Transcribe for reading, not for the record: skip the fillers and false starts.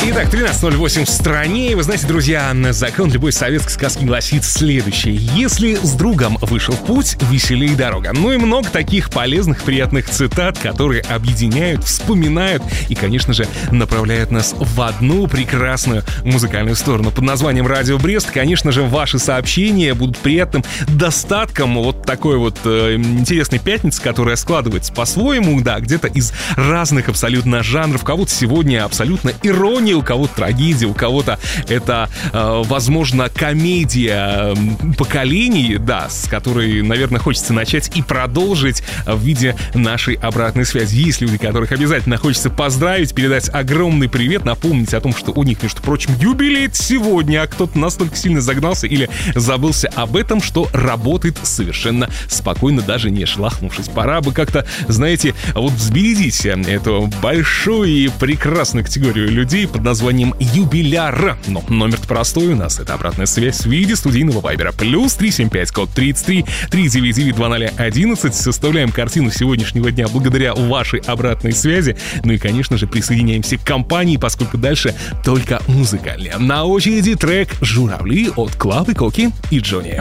Итак, 13:08 в стране. И вы знаете, друзья, закон любой советской сказки гласит следующее. Если с другом вышел в путь, веселей дорога. Ну и много таких полезных, приятных цитат, которые объединяют, вспоминают и, конечно же, направляют нас в одну прекрасную музыкальную сторону. Под названием «Радио Брест», конечно же, ваши сообщения будут приятным достатком вот такой вот интересной пятницы, которая складывается по-своему, да, где-то из разных абсолютно жанров. У кого-то сегодня абсолютно ирония, у кого-то трагедия, у кого-то это, возможно, комедия поколений, да, с которой, наверное, хочется начать и продолжить в виде нашей обратной связи. Есть люди, которых обязательно хочется поздравить, передать огромный привет, напомнить о том, что у них, между прочим, юбилей сегодня, а кто-то настолько сильно загнался или забылся об этом, что работает совершенно спокойно, даже не шелохнувшись. Пора бы как-то, знаете, вот взбередить эту большую и прекрасную категорию людей под названием юбиляр. Но номер-то простой у нас. Это обратная связь в виде студийного вайбера. +375, код 33 399 2011. Составляем картину сегодняшнего дня благодаря вашей обратной связи. Ну и, конечно же, присоединяемся к компании, поскольку дальше только музыкальная. На очереди трек «Журавли» от Клавы Коки и Джонни.